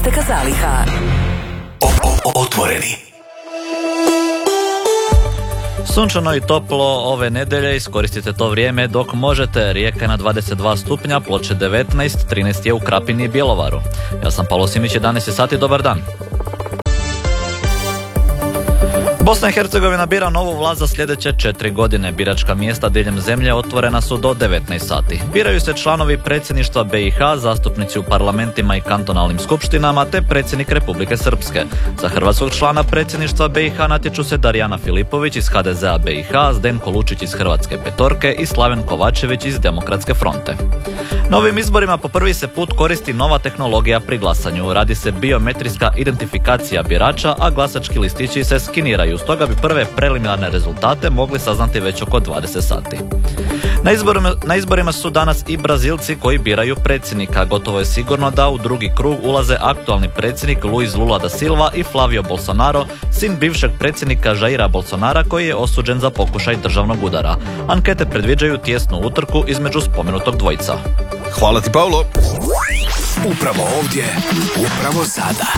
Zlateka Zaliha. Otvoreni. Sunčano i toplo ove nedelje, iskoristite to vrijeme dok možete. Rijeka je na 22 stupnja, Ploče 19, 13 je u Krapini i Bjelovaru. Ja sam Pavlo Simić, 11 sati, dobar dan. Bosna i Hercegovina bira novu vlast za sljedeće 4 godine. Biračka mjesta diljem zemlje otvorena su do 19 sati. Biraju se članovi predsjedništva BiH, zastupnici u parlamentima i kantonalnim skupštinama, te predsjednik Republike Srpske. Za hrvatskog člana predsjedništva BiH natječu se Darijana Filipović iz HDZ-a BiH, Zdenko Lučić iz Hrvatske petorke i Slaven Kovačević iz Demokratske fronte. Novim izborima po prvi se put koristi nova tehnologija pri glasanju. Radi se biometrijska identifikacija birača, a glasački listići se skiniraju. Stoga bi prve preliminarne rezultate mogli saznati već oko 20 sati. Na izborima su danas i Brazilci koji biraju predsjednika. Gotovo je sigurno da u drugi krug ulaze aktualni predsjednik Luiz Lula da Silva i Flavio Bolsonaro, sin bivšeg predsjednika Jaira Bolsonara koji je osuđen za pokušaj državnog udara. Ankete predviđaju tijesnu utrku između spomenutog dvojica. Hvala ti, Paulo. Upravo ovdje, upravo sada.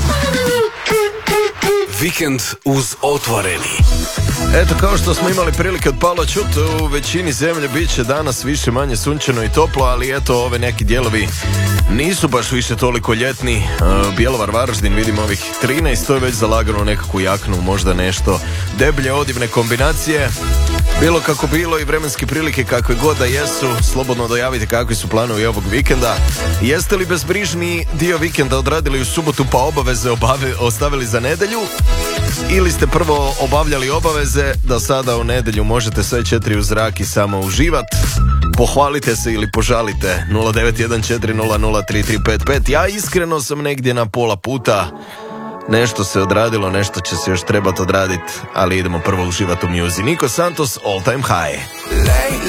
Vikend uz Otvoreni. Eto, kao što smo imali prilike od Pavla čuti, u većini zemlje bit će danas više manje sunčano i toplo, ali eto, ove neki dijelovi nisu baš više toliko ljetni. Bjelovar, Varaždin, vidimo ovih 13, to je već zalagano nekakvu jaknu, možda nešto deblje, odivne kombinacije. Bilo kako bilo i vremenske prilike kakve god da jesu, slobodno dojavite kakvi su planovi ovog vikenda. Jeste li bezbrižni dio vikenda odradili u subotu pa obaveze ostavili za nedjelju? Ili ste prvo obavljali obaveze da sada u nedjelju možete sve 4 u zrak i samo uživat? Pohvalite se ili požalite. 0914003355. Ja iskreno sam negdje na pola puta. Nešto se odradilo, nešto će se još trebati odraditi, ali idemo prvo uživati u muzici. Nico Santos, All Time High.